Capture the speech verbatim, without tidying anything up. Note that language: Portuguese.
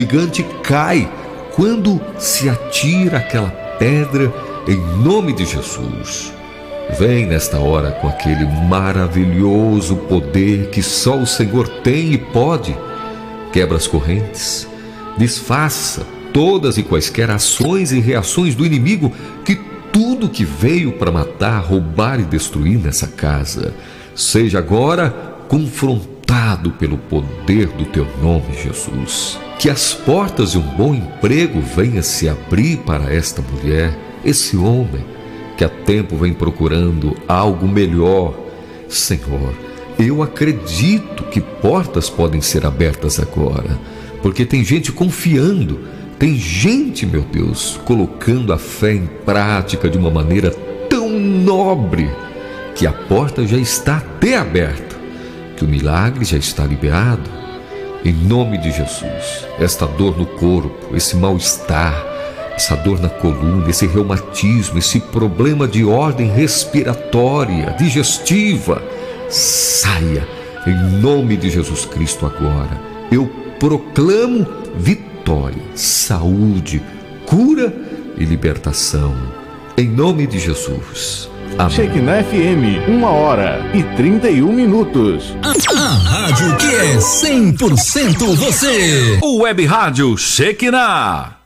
gigante cai quando se atira aquela pedra em nome de Jesus. Vem nesta hora com aquele maravilhoso poder que só o Senhor tem e pode. Quebra as correntes, desfaça todas e quaisquer ações e reações do inimigo, que tudo que veio para matar, roubar e destruir nessa casa seja agora confrontado pelo poder do teu nome, Jesus. Que as portas de um bom emprego venham se abrir para esta mulher, esse homem que há tempo vem procurando algo melhor. Senhor, eu acredito que portas podem ser abertas agora, porque tem gente confiando, tem gente, meu Deus, colocando a fé em prática de uma maneira tão nobre, que a porta já está até aberta, que o milagre já está liberado. Em nome de Jesus, esta dor no corpo, esse mal-estar, essa dor na coluna, esse reumatismo, esse problema de ordem respiratória, digestiva, saia em nome de Jesus Cristo agora. Eu proclamo vitória, saúde, cura e libertação, em nome de Jesus. Amém. Shekinah F M, uma hora e trinta e um minutos. A, a rádio que é cem por cento você. O Web Rádio Shekinah.